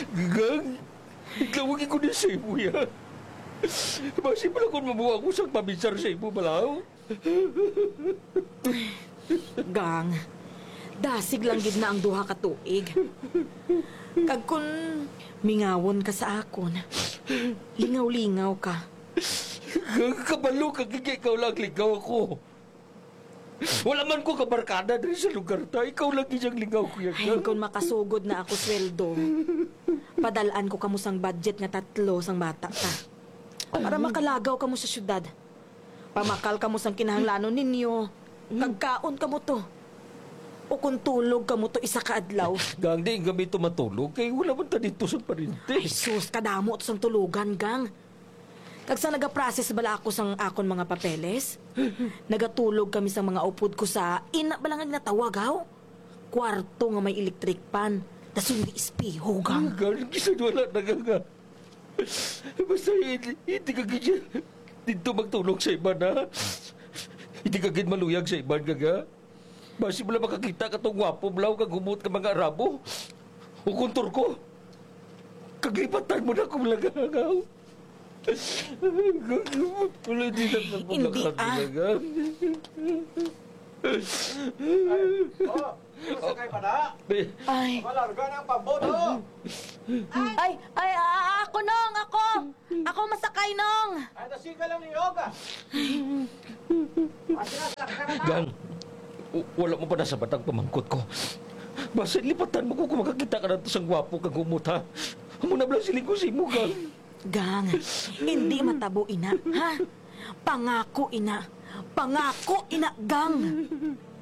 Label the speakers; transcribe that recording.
Speaker 1: Gang, itlawagin ko na sa imo yan. Basi pala kung mabuha ko sa pabisar sa imo, malaw.
Speaker 2: Gang, dasig lang gid na ang duha ka tuig. Kag kun mingawon ka sa akon, lingaw-lingaw ka.
Speaker 1: Gang, kabalo ka, ikaw lang ligaw ako. Wala man ko kabarkada diri sa lugar ta. Ikaw lang iyang ligaw ko yan.
Speaker 2: Ay, kung makasugod na ako sweldo, padalaan ko kamo sang budget nga 3 sang bata ka. Para makalagaw kamo sa syudad. Pamakal kamo sang kinahanglanon ninyo. Kagkaon kamo to. O kung tulog kamo to isa ka adlaw.
Speaker 1: Gang, di gabi ito matulog. Kaya wala man ta dito sa parinte.
Speaker 2: Ay sus, kadamo to sang tulugan, gang. Kag sa nagaprocess bala ako sang akon mga papeles, nagatulog kami sa mga upod ko sa ina bala nga natawag haw. Kwarto nga may electric pan. Tas yung ispiho, gang.
Speaker 1: Gang, kisad wala na nga. Basta hindi ka ganyan. Dito magtulog sa iba na. Hindi ka ganyan maluyag sa iba nga. Basi mo lang makakita ka itong wapo, blaw, kag humot ka mga Arabo. O kuntor ko. Kaglipatan mo na kung lagagaw. Wala din na
Speaker 2: Hindi,
Speaker 3: Oh, sakay pa na.
Speaker 2: Ay,
Speaker 3: Malarga na ang pamboto.
Speaker 2: ay, ako nong, ako. Ako masakay nong.
Speaker 3: Ay, nasika lang ni Yoga.
Speaker 1: Gang, wala mo pa na sa batang pamangkot ko. Basta lipatan mo ko kung makakita ka na ito sa gwapo kang humot, ha? Muna ba lang siling ko sa imo, Gang?
Speaker 2: Gang, hindi matabo ina, ha? Pangako ina, gang.